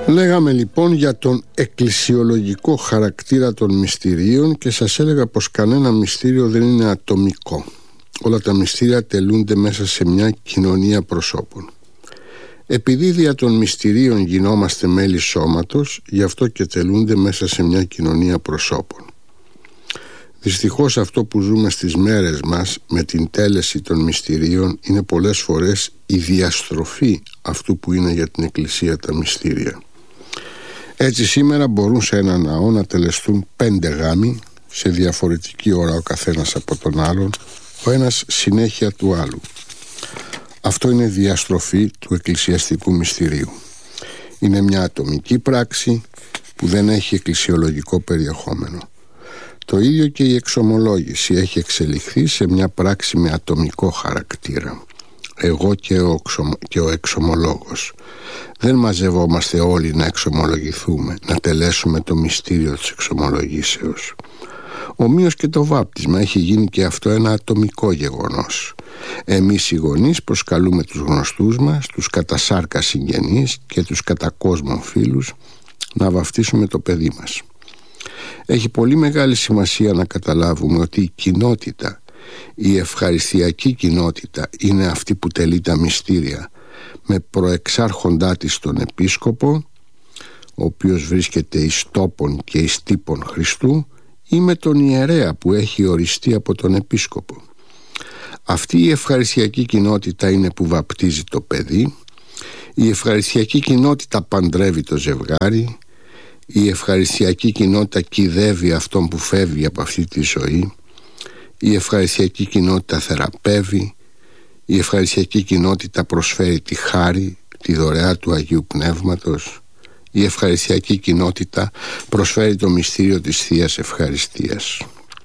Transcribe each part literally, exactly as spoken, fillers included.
Λέγαμε λοιπόν για τον εκκλησιολογικό χαρακτήρα των μυστηρίων και σας έλεγα πως κανένα μυστήριο δεν είναι ατομικό. Όλα τα μυστήρια τελούνται μέσα σε μια κοινωνία προσώπων. Επειδή δια των μυστηρίων γινόμαστε μέλη σώματος, γι' αυτό και τελούνται μέσα σε μια κοινωνία προσώπων. Δυστυχώς αυτό που ζούμε στις μέρες μας με την τέλεση των μυστηρίων είναι πολλές φορές η διαστροφή αυτού που είναι για την Εκκλησία τα μυστήρια. Έτσι σήμερα μπορούν σε ένα ναό να τελεστούν πέντε γάμοι σε διαφορετική ώρα ο καθένας από τον άλλον, ο ένας συνέχεια του άλλου. Αυτό είναι διαστροφή του εκκλησιαστικού μυστηρίου. Είναι μια ατομική πράξη που δεν έχει εκκλησιολογικό περιεχόμενο. Το ίδιο και η εξομολόγηση έχει εξελιχθεί σε μια πράξη με ατομικό χαρακτήρα. Εγώ και ο, εξομ... και ο εξομολόγος. Δεν μαζευόμαστε όλοι να εξομολογηθούμε, να τελέσουμε το μυστήριο της εξομολογήσεως. Ομοίως και το βάπτισμα έχει γίνει και αυτό ένα ατομικό γεγονός. Εμείς οι γονείς προσκαλούμε τους γνωστούς μας, τους κατά σάρκα συγγενείς και τους κατά κόσμον φίλους να βαφτίσουμε το παιδί μας. Έχει πολύ μεγάλη σημασία να καταλάβουμε ότι η κοινότητα, η ευχαριστιακή κοινότητα είναι αυτή που τελεί τα μυστήρια με προεξάρχοντά της τον Επίσκοπο, ο οποίος βρίσκεται εις τόπον και εις τύπον Χριστού, ή με τον ιερέα που έχει οριστεί από τον Επίσκοπο. Αυτή η ευχαριστιακή κοινότητα είναι που βαπτίζει το παιδί, η ευχαριστιακή κοινότητα παντρεύει το ζευγάρι, η ευχαριστιακή κοινότητα κυδεύει αυτόν που φεύγει από αυτή τη ζωή, η ευχαριστιακή κοινότητα θεραπεύει, η ευχαριστιακή κοινότητα προσφέρει τη χάρη, τη δωρεά του Αγίου Πνεύματος, η ευχαριστιακή κοινότητα προσφέρει το μυστήριο της Θείας Ευχαριστίας.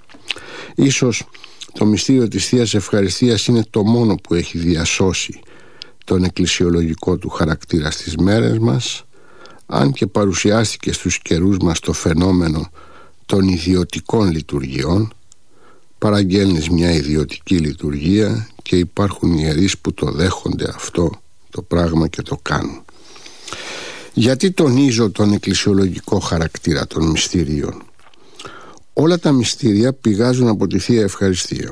Ίσως το μυστήριο της Θείας Ευχαριστίας είναι το μόνο που έχει διασώσει τον εκκλησιολογικό του χαρακτήρα στις μέρες μας, αν και παρουσιάστηκε στους καιρούς μας το φαινόμενο των ιδιωτικών λειτουργιών. Παραγγέλνεις μια ιδιωτική λειτουργία και υπάρχουν ιερείς που το δέχονται αυτό το πράγμα και το κάνουν. Γιατί τονίζω τον εκκλησιολογικό χαρακτήρα των μυστηρίων? Όλα τα μυστήρια πηγάζουν από τη Θεία Ευχαριστία.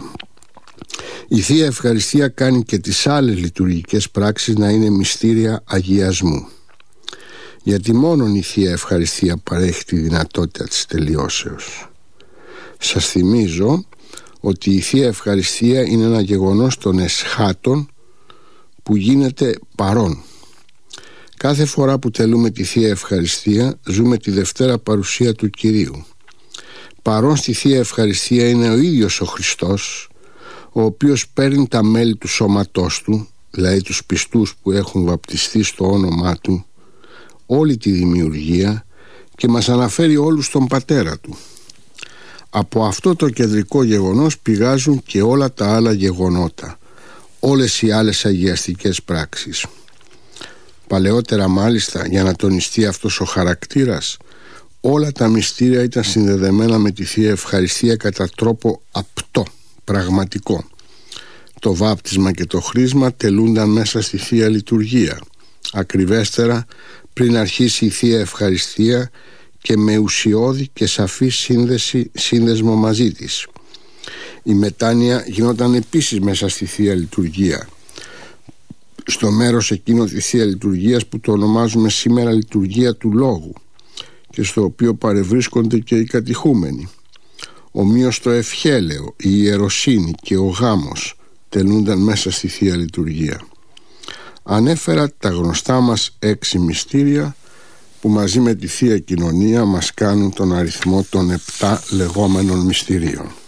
Η Θεία Ευχαριστία κάνει και τις άλλες λειτουργικές πράξεις να είναι μυστήρια αγιασμού. Γιατί μόνον η Θεία Ευχαριστία παρέχει τη δυνατότητα της τελειώσεως. Σας θυμίζω ότι η Θεία Ευχαριστία είναι ένα γεγονός των εσχάτων που γίνεται παρόν. Κάθε φορά που τελούμε τη Θεία Ευχαριστία ζούμε τη Δευτέρα Παρουσία του Κυρίου. Παρόν στη Θεία Ευχαριστία είναι ο ίδιος ο Χριστός, ο οποίος παίρνει τα μέλη του σώματός του, δηλαδή τους πιστούς που έχουν βαπτιστεί στο όνομά του, όλη τη δημιουργία, και μας αναφέρει όλους τον Πατέρα του. Από αυτό το κεντρικό γεγονός πηγάζουν και όλα τα άλλα γεγονότα, όλες οι άλλες αγιαστικές πράξεις. Παλαιότερα μάλιστα, για να τονιστεί αυτός ο χαρακτήρας, όλα τα μυστήρια ήταν συνδεδεμένα με τη Θεία Ευχαριστία κατά τρόπο απτό, πραγματικό. Το βάπτισμα και το χρίσμα τελούνταν μέσα στη Θεία Λειτουργία, ακριβέστερα πριν αρχίσει η Θεία Ευχαριστία και με ουσιώδη και σαφή σύνδεση, σύνδεσμο μαζί της. Η μετάνοια γινόταν επίσης μέσα στη Θεία Λειτουργία, στο μέρος εκείνο της Θεία Λειτουργίας που το ονομάζουμε σήμερα Λειτουργία του Λόγου και στο οποίο παρευρίσκονται και οι κατηχούμενοι. Ομοίως το ευχέλαιο, η ιεροσύνη και ο γάμος τελούνταν μέσα στη Θεία Λειτουργία. Ανέφερα τα γνωστά μας έξι μυστήρια που μαζί με τη Θεία Κοινωνία μας κάνουν τον αριθμό των επτά λεγόμενων μυστηρίων.